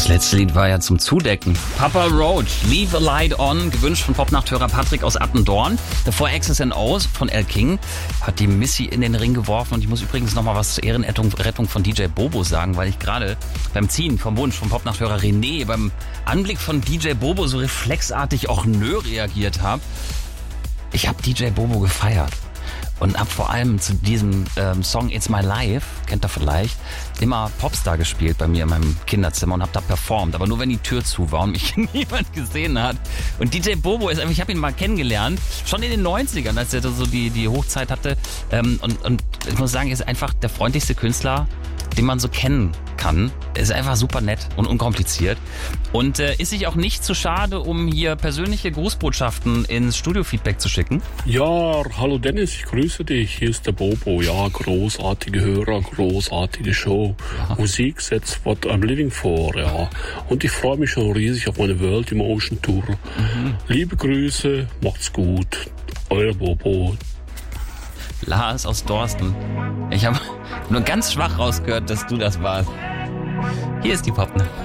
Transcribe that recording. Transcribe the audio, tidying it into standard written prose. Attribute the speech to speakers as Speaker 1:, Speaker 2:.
Speaker 1: Das letzte Lied war ja zum Zudecken. Papa Roach, Leave a Light On, gewünscht von Popnachthörer Patrick aus Attendorn. Davor X's and O's von El King hat die Missy in den Ring geworfen. Und ich muss übrigens nochmal was zur Ehrenrettung von DJ Bobo sagen, weil ich gerade beim Ziehen vom Wunsch vom Popnachthörer René beim Anblick von DJ Bobo so reflexartig auch nö reagiert habe. Ich habe DJ Bobo gefeiert. Und hab vor allem zu diesem Song It's My Life, kennt ihr vielleicht, immer Popstar gespielt bei mir in meinem Kinderzimmer und hab da performt. Aber nur wenn die Tür zu war und mich niemand gesehen hat. Und DJ Bobo ist einfach, ich habe ihn mal kennengelernt, schon in den 90ern, als er so die Hochzeit hatte. Und ich muss sagen, er ist einfach der freundlichste Künstler, den man so kennen kann. Er ist einfach super nett und unkompliziert. Und ist sich auch nicht zu schade, um hier persönliche Grußbotschaften ins Studio-Feedback zu schicken?
Speaker 2: Ja, hallo Dennis, ich grüße dich. Hier ist der Bobo. Ja, großartige Hörer, großartige Show. Ja. Musik setzt what I'm living for, ja. Und ich freue mich schon riesig auf meine World Emotion Tour. Liebe Grüße, macht's gut. Euer Bobo.
Speaker 1: Lars aus Dorsten. Ich habe nur ganz schwach rausgehört, dass du das warst. Hier ist die Popne.